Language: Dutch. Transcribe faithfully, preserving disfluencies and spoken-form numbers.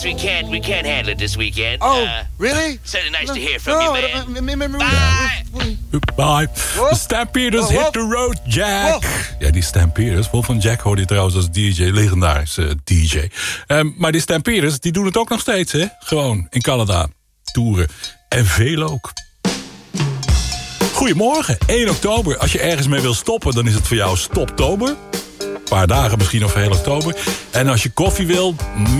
We can't, we can't handle it this weekend. Oh, uh, really? Certainly nice no, to hear from no, you, man. no, no, Bye. Bye. The Stampeders Whoa. hit the road, Jack. Whoa. Ja, die Stampeders. Wolfgang Jack hoorde je trouwens als D J, legendarische D J. Um, maar die Stampeders, die doen het ook nog steeds, hè? Gewoon in Canada. Toeren. En veel ook. Goedemorgen, één oktober. Als je ergens mee wil stoppen, dan is het voor jou Stoptober. Een paar dagen misschien of heel oktober. En als je koffie wil,